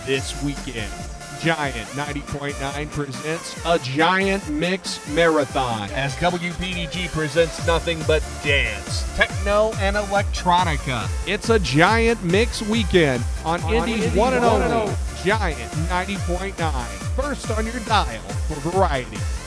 this weekend. Giant 90.9 presents a Giant Mix Marathon as WPDG presents nothing but dance, techno, and electronica. It's a Giant Mix weekend on Indy's one and only Giant 90.9. First on your dial for variety.